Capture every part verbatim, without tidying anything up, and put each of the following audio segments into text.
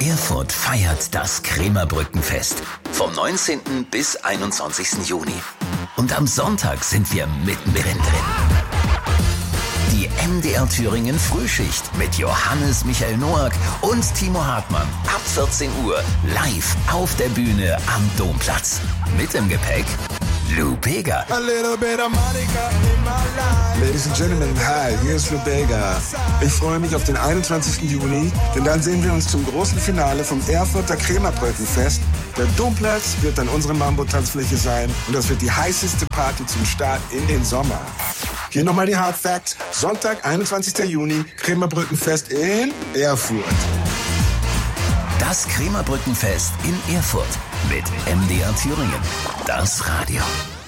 Erfurt feiert das Krämerbrückenfest vom neunzehnten bis einundzwanzigsten Juni. Und am Sonntag sind wir mittendrin drin. Die M D R Thüringen Frühschicht mit Johannes Michael Noack und Timo Hartmann ab vierzehn Uhr live auf der Bühne am Domplatz. Mit im Gepäck Lou Bega. Ladies and Gentlemen, hi, hier ist Lou Bega. Ich freue mich auf den einundzwanzigsten Juni, denn dann sehen wir uns zum großen Finale vom Erfurter Krämerbrückenfest. Der Domplatz wird dann unsere Mambo-Tanzfläche sein und das wird die heißeste Party zum Start in den Sommer. Hier nochmal die Hard Facts. Sonntag, einundzwanzigsten Juni, Krämerbrückenfest in Erfurt. Das Krämerbrückenfest in Erfurt mit M D R Thüringen. Das Radio.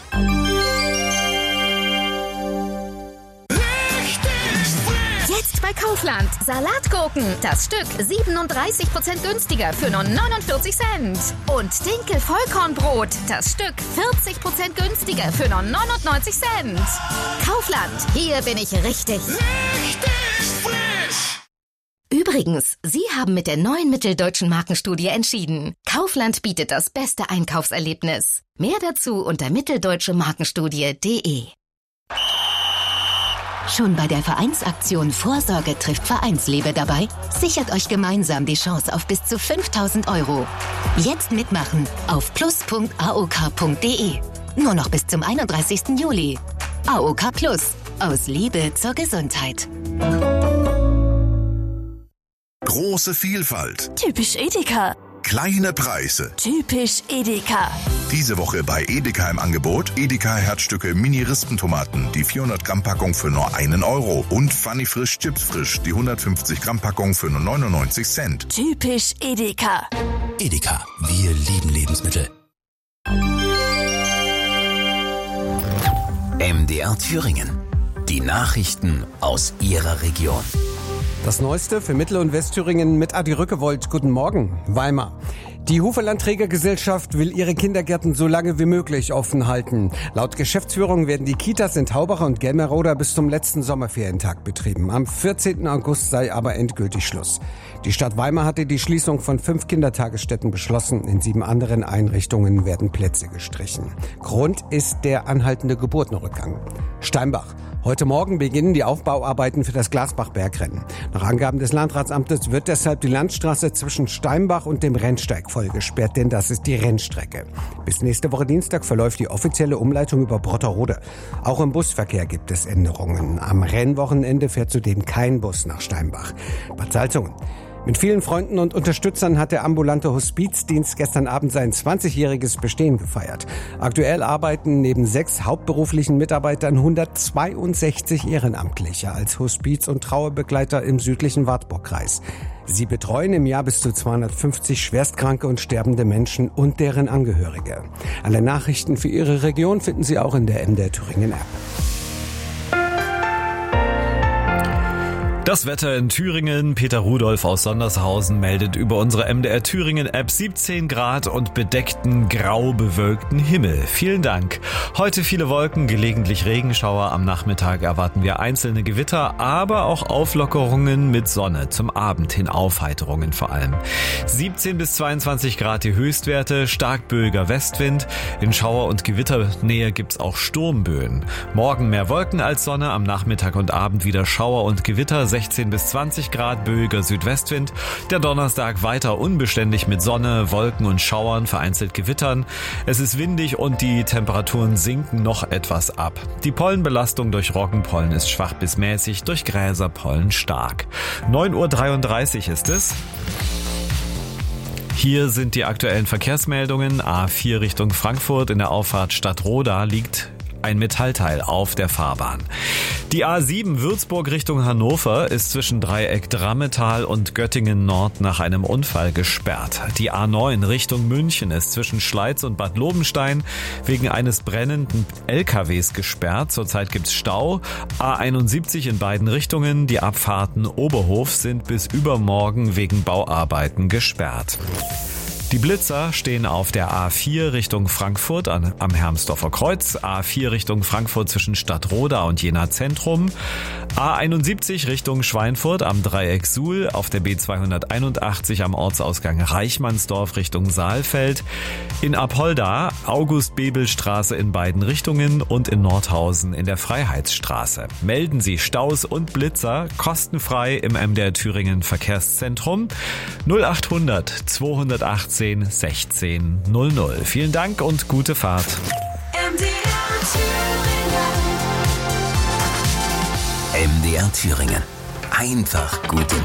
Jetzt bei Kaufland. Salatgurken. Das Stück siebenunddreißig Prozent günstiger für nur neunundvierzig Cent. Und Dinkel-Vollkornbrot. Das Stück vierzig Prozent günstiger für nur neunundneunzig Cent. Kaufland. Hier bin ich richtig. Richtig frisch. Übrigens, Sie haben mit der neuen Mitteldeutschen Markenstudie entschieden. Kaufland bietet das beste Einkaufserlebnis. Mehr dazu unter mitteldeutsche markenstudie punkt de. Schon bei der Vereinsaktion Vorsorge trifft Vereinslebe dabei? Sichert euch gemeinsam die Chance auf bis zu fünftausend Euro. Jetzt mitmachen auf plus punkt a o k punkt de. Nur noch bis zum einunddreißigsten Juli. A O K Plus. Aus Liebe zur Gesundheit. Große Vielfalt. Typisch Edeka. Kleine Preise. Typisch Edeka. Diese Woche bei Edeka im Angebot Edeka Herzstücke Mini-Rispentomaten, die vierhundert Gramm Packung für nur einen Euro. Und Funny Frisch Chips Frisch, die hundertfünfzig Gramm Packung für nur neunundneunzig Cent. Typisch Edeka. Edeka, wir lieben Lebensmittel. M D R Thüringen. Die Nachrichten aus Ihrer Region. Das Neueste für Mittel- und Westthüringen mit Adi Rückewold. Guten Morgen, Weimar. Die Hufeland-Trägergesellschaft will ihre Kindergärten so lange wie möglich offen halten. Laut Geschäftsführung werden die Kitas in Taubacher und Gelmeroda bis zum letzten Sommerferientag betrieben. Am vierzehnten August sei aber endgültig Schluss. Die Stadt Weimar hatte die Schließung von fünf Kindertagesstätten beschlossen. In sieben anderen Einrichtungen werden Plätze gestrichen. Grund ist der anhaltende Geburtenrückgang. Steinbach. Heute Morgen beginnen die Aufbauarbeiten für das Glasbach-Bergrennen. Nach Angaben des Landratsamtes wird deshalb die Landstraße zwischen Steinbach und dem Rennsteig voll gesperrt, denn das ist die Rennstrecke. Bis nächste Woche Dienstag verläuft die offizielle Umleitung über Brotterode. Auch im Busverkehr gibt es Änderungen. Am Rennwochenende fährt zudem kein Bus nach Steinbach. Bad Salzungen. Mit vielen Freunden und Unterstützern hat der ambulante Hospizdienst gestern Abend sein zwanzigjähriges Bestehen gefeiert. Aktuell arbeiten neben sechs hauptberuflichen Mitarbeitern hundertzweiundsechzig Ehrenamtliche als Hospiz- und Trauerbegleiter im südlichen Wartburgkreis. Sie betreuen im Jahr bis zu zweihundertfünfzig schwerstkranke und sterbende Menschen und deren Angehörige. Alle Nachrichten für Ihre Region finden Sie auch in der M D R Thüringen App. Das Wetter in Thüringen. Peter Rudolph aus Sondershausen meldet über unsere M D R Thüringen App siebzehn Grad und bedeckten, grau bewölkten Himmel. Vielen Dank. Heute viele Wolken, gelegentlich Regenschauer. Am Nachmittag erwarten wir einzelne Gewitter, aber auch Auflockerungen mit Sonne. Zum Abend hin Aufheiterungen vor allem. siebzehn bis zweiundzwanzig Grad die Höchstwerte, stark böiger Westwind. In Schauer- und Gewitternähe gibt's auch Sturmböen. Morgen mehr Wolken als Sonne, am Nachmittag und Abend wieder Schauer und Gewitter. sechzehn bis zwanzig Grad, böiger Südwestwind. Der Donnerstag weiter unbeständig mit Sonne, Wolken und Schauern, vereinzelt Gewittern. Es ist windig und die Temperaturen sinken noch etwas ab. Die Pollenbelastung durch Roggenpollen ist schwach bis mäßig, durch Gräserpollen stark. neun Uhr dreiunddreißig ist es. Hier sind die aktuellen Verkehrsmeldungen. A vier Richtung Frankfurt in der Auffahrt Stadtroda liegt ein Metallteil auf der Fahrbahn. Die A sieben Würzburg Richtung Hannover ist zwischen Dreieck Drammetal und Göttingen Nord nach einem Unfall gesperrt. Die A neun Richtung München ist zwischen Schleiz und Bad Lobenstein wegen eines brennenden L K Ws gesperrt. Zurzeit gibt's Stau. A einundsiebzig in beiden Richtungen. Die Abfahrten Oberhof sind bis übermorgen wegen Bauarbeiten gesperrt. Die Blitzer stehen auf der A vier Richtung Frankfurt an, am Hermsdorfer Kreuz, A vier Richtung Frankfurt zwischen Stadtroda und Jena Zentrum, A einundsiebzig Richtung Schweinfurt am Dreieck Suhl, auf der B zweihunderteinundachtzig am Ortsausgang Reichmannsdorf Richtung Saalfeld, in Apolda August-Bebel-Straße in beiden Richtungen und in Nordhausen in der Freiheitsstraße. Melden Sie Staus und Blitzer kostenfrei im M D R Thüringen Verkehrszentrum null achthundert zweihundertachtzehn sechzehn null null. Vielen Dank und gute Fahrt. M D R Thüringen. M D R Thüringen. Einfach gute